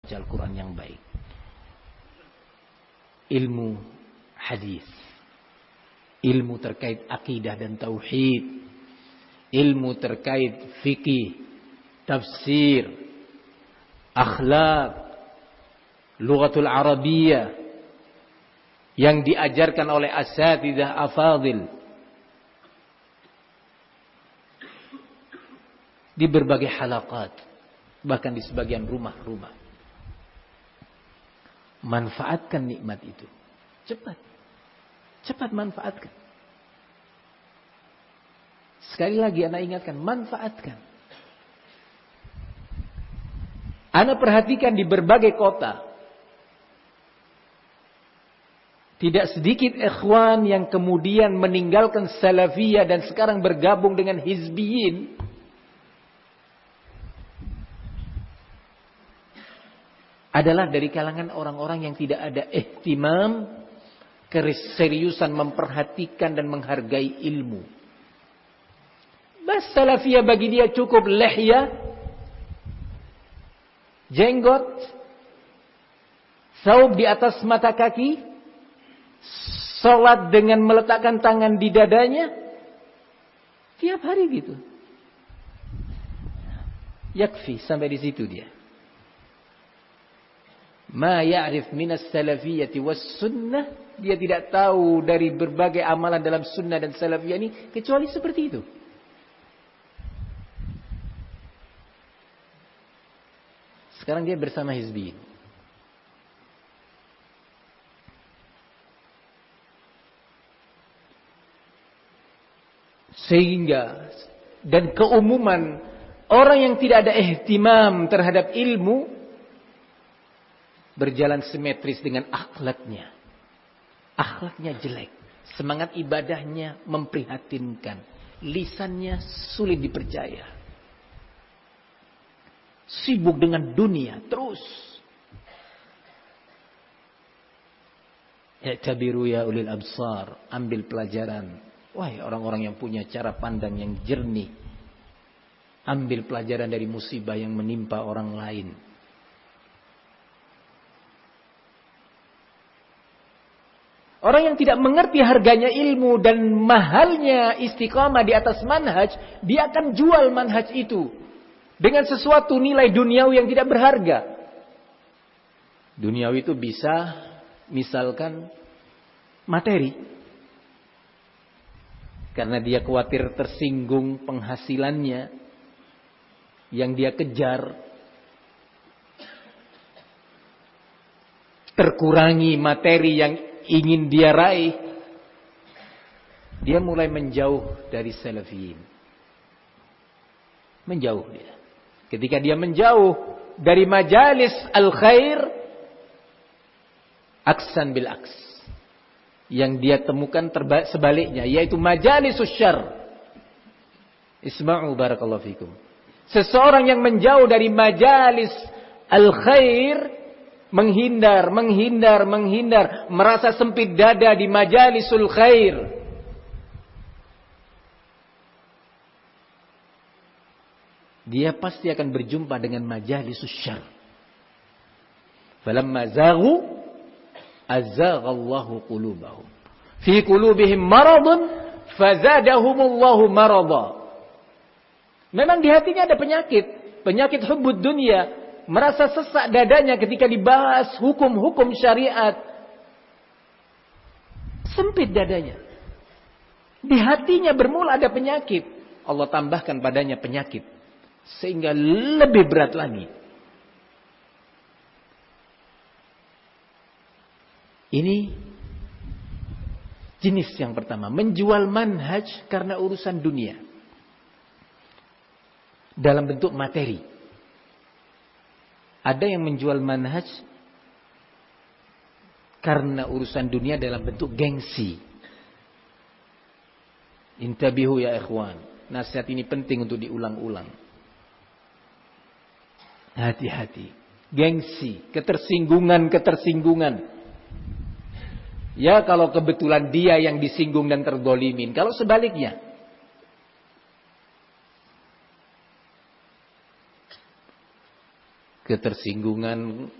membaca Al-Quran yang baik. Ilmu hadis, ilmu terkait akidah dan tauhid, ilmu terkait fikih, tafsir, akhlak, lughatul Arabiyyah yang diajarkan oleh asatidzah afadil di berbagai halaqat, bahkan di sebagian rumah-rumah. Manfaatkan nikmat itu. Cepat manfaatkan. Sekali lagi anak ingatkan, manfaatkan. Anak perhatikan di berbagai kota, tidak sedikit ikhwan yang kemudian meninggalkan salafiyah dan sekarang bergabung dengan hizbiyin. Adalah dari kalangan orang-orang yang tidak ada ihtimam, keseriusan memperhatikan dan menghargai ilmu. Bas salafiyah bagi dia cukup lihya, jenggot, saub di atas mata kaki, salat dengan meletakkan tangan di dadanya, tiap hari gitu. Yakfi, sampai di situ dia. Ma ya'rif minas salafiyyati was sunnah, dia tidak tahu dari berbagai amalan dalam sunnah dan salafiyah ini kecuali seperti itu. Sekarang dia bersama hizbiyin. Sehingga dan keumuman orang yang tidak ada ihtimam terhadap ilmu berjalan simetris dengan akhlaknya. Akhlaknya jelek. Semangat ibadahnya memprihatinkan. Lisannya sulit dipercaya. Sibuk dengan dunia terus. I'tabiru ya ulil absar. Ambil pelajaran. Wahai orang-orang yang punya cara pandang yang jernih. Ambil pelajaran dari musibah yang menimpa orang lain. Orang yang tidak mengerti harganya ilmu dan mahalnya istiqamah di atas manhaj, dia akan jual manhaj itu dengan sesuatu nilai duniawi yang tidak berharga. Duniawi itu bisa misalkan materi. Karena dia khawatir tersinggung penghasilannya yang dia kejar. Terkurangi materi yang ingin dia raih, dia mulai menjauh dari salafiyin. Menjauh dia. Ketika dia menjauh dari majalis al-khair, aksan bil aks. Yang dia temukan sebaliknya, yaitu majalisus syarr. Isma'u barakallahu fikum. Seseorang yang menjauh dari majalis al-khair, menghindar, merasa sempit dada di majalisul khair. Dia pasti akan berjumpa dengan majalisus syarr. Falamma zaghu azaghallahu qulubahum. Fi qulubihim maradun fazadahumullahu marada. Memang di hatinya ada penyakit hubbud dunya. Merasa sesak dadanya ketika dibahas hukum-hukum syariat. Sempit dadanya. Di hatinya bermula ada penyakit. Allah tambahkan padanya penyakit. Sehingga lebih berat lagi. Ini jenis yang pertama. Menjual manhaj karena urusan dunia. Dalam bentuk materi. Ada yang menjual manhaj karena urusan dunia dalam bentuk gengsi. Intabihu ya ikhwan. Nasihat ini penting untuk diulang-ulang. Hati-hati. Gengsi, ketersinggungan. Ya kalau kebetulan dia yang disinggung dan terdolimin. Kalau sebaliknya. Ketersinggungan